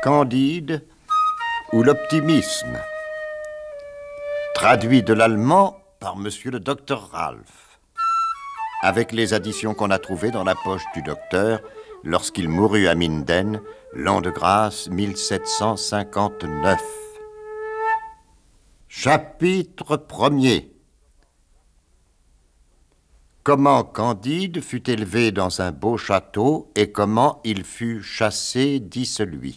Candide ou l'optimisme, traduit de l'allemand par Monsieur le Docteur Ralph, avec les additions qu'on a trouvées dans la poche du docteur lorsqu'il mourut à Minden, l'an de grâce 1759. Chapitre 1er. Comment Candide fut élevé dans un beau château et comment il fut chassé, dit celui.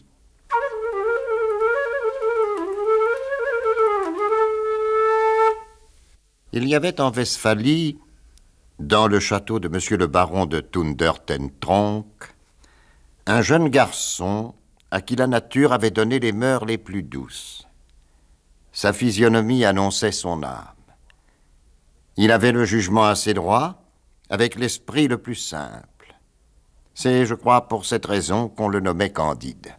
Il y avait en Westphalie, dans le château de monsieur le baron de Thundertentronckh, un jeune garçon à qui la nature avait donné les mœurs les plus douces. Sa physionomie annonçait son âme. Il avait le jugement assez droit, avec l'esprit le plus simple. C'est, je crois, pour cette raison qu'on le nommait Candide.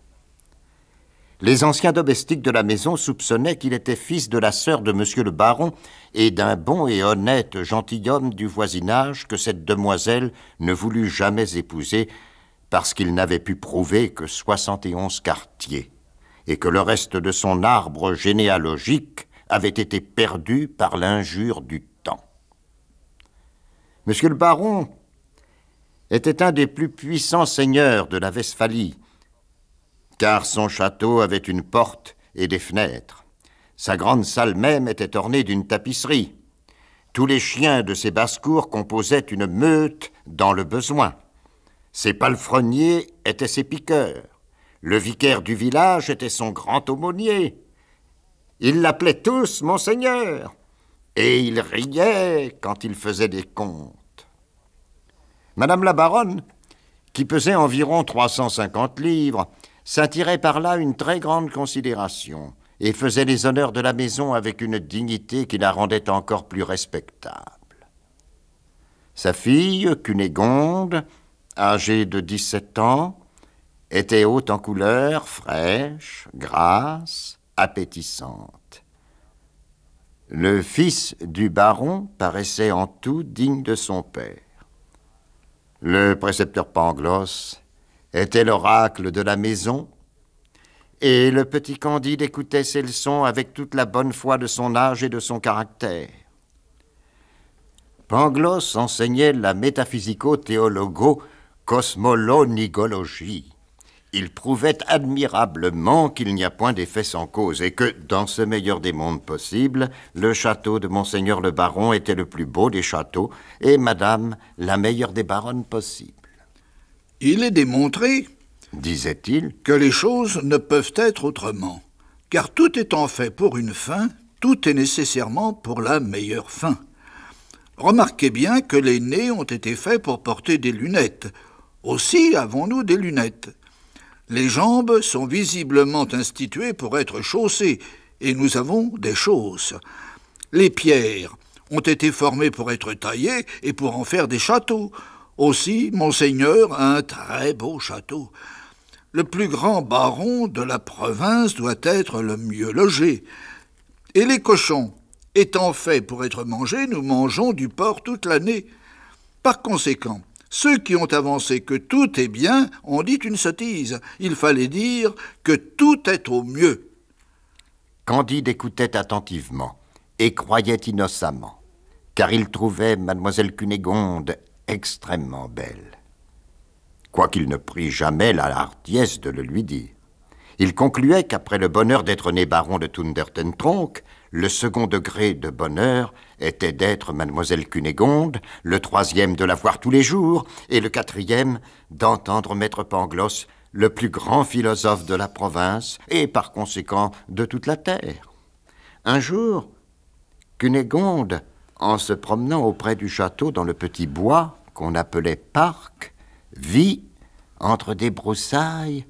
Les anciens domestiques de la maison soupçonnaient qu'il était fils de la sœur de monsieur le baron et d'un bon et honnête gentilhomme du voisinage que cette demoiselle ne voulut jamais épouser parce qu'il n'avait pu prouver que 71 quartiers et que le reste de son arbre généalogique avait été perdu par l'injure du temps. Monsieur le baron était un des plus puissants seigneurs de la Westphalie, car son château avait une porte et des fenêtres. Sa grande salle même était ornée d'une tapisserie. Tous les chiens de ses basses-cours composaient une meute dans le besoin. Ses palefreniers étaient ses piqueurs. Le vicaire du village était son grand aumônier. Ils l'appelaient tous Monseigneur, et ils riaient quand il faisait des comptes. Madame la baronne, qui pesait environ 350 livres, s'attirait par là une très grande considération et faisait les honneurs de la maison avec une dignité qui la rendait encore plus respectable. Sa fille, Cunégonde, âgée de 17 ans, était haute en couleur, fraîche, grasse, appétissante. Le fils du baron paraissait en tout digne de son père. Le précepteur Pangloss était l'oracle de la maison, et le petit Candide écoutait ses leçons avec toute la bonne foi de son âge et de son caractère. Pangloss enseignait la métaphysico-théologo-cosmolonigologie. Il prouvait admirablement qu'il n'y a point d'effet sans cause, et que, dans ce meilleur des mondes possibles, le château de Monseigneur le baron était le plus beau des châteaux, et madame, la meilleure des baronnes possibles. Il est démontré, disait-il, que les choses ne peuvent être autrement, car tout étant fait pour une fin, tout est nécessairement pour la meilleure fin. Remarquez bien que les nez ont été faits pour porter des lunettes. Aussi avons-nous des lunettes. Les jambes sont visiblement instituées pour être chaussées, et nous avons des chausses. Les pierres ont été formées pour être taillées et pour en faire des châteaux. Aussi, Monseigneur a un très beau château. Le plus grand baron de la province doit être le mieux logé. Et les cochons, étant faits pour être mangés, nous mangeons du porc toute l'année. Par conséquent, ceux qui ont avancé que tout est bien ont dit une sottise. Il fallait dire que tout est au mieux. Candide écoutait attentivement et croyait innocemment, car il trouvait mademoiselle Cunégonde extrêmement belle, quoiqu'il ne prit jamais la hardiesse de le lui dire. Il concluait qu'après le bonheur d'être né baron de Thundertentronckh, le second degré de bonheur était d'être mademoiselle Cunégonde, le troisième de la voir tous les jours, et le quatrième d'entendre maître Pangloss, le plus grand philosophe de la province, et par conséquent de toute la terre. Un jour, Cunégonde, en se promenant auprès du château dans le petit bois qu'on appelait parc, vit, entre des broussailles,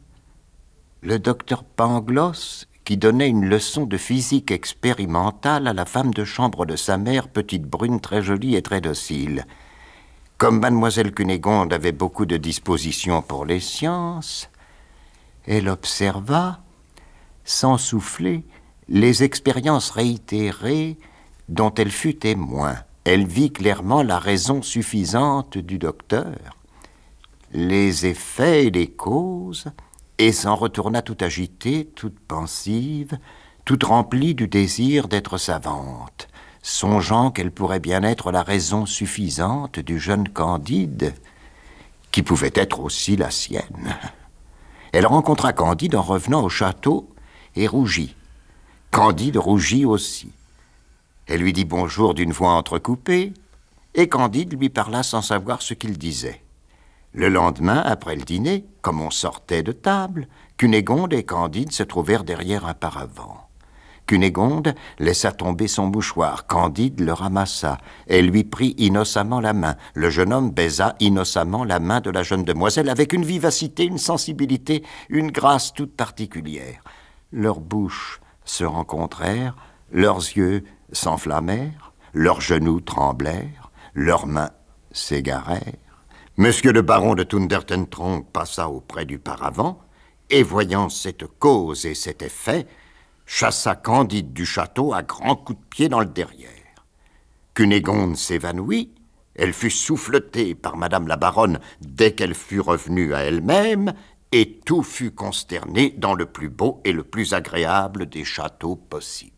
le docteur Pangloss qui donnait une leçon de physique expérimentale à la femme de chambre de sa mère, petite brune très jolie et très docile. Comme mademoiselle Cunégonde avait beaucoup de disposition pour les sciences, elle observa, sans souffler, les expériences réitérées dont elle fut témoin. Elle vit clairement la raison suffisante du docteur, les effets et les causes, et s'en retourna tout agitée, toute pensive, toute remplie du désir d'être savante, songeant qu'elle pourrait bien être la raison suffisante du jeune Candide, qui pouvait être aussi la sienne. Elle rencontra Candide en revenant au château et rougit. Candide rougit aussi. Elle lui dit bonjour d'une voix entrecoupée, et Candide lui parla sans savoir ce qu'il disait. Le lendemain, après le dîner, comme on sortait de table, Cunégonde et Candide se trouvèrent derrière un paravent. Cunégonde laissa tomber son mouchoir. Candide le ramassa. Elle lui prit innocemment la main. Le jeune homme baisa innocemment la main de la jeune demoiselle avec une vivacité, une sensibilité, une grâce toute particulière. Leurs bouches se rencontrèrent, leurs yeux s'enflammèrent, leurs genoux tremblèrent, leurs mains s'égarèrent. Monsieur le baron de Thundertentronckh passa auprès du paravent, et voyant cette cause et cet effet, chassa Candide du château à grands coups de pied dans le derrière. Cunégonde s'évanouit, elle fut souffletée par madame la baronne dès qu'elle fut revenue à elle-même, et tout fut consterné dans le plus beau et le plus agréable des châteaux possibles.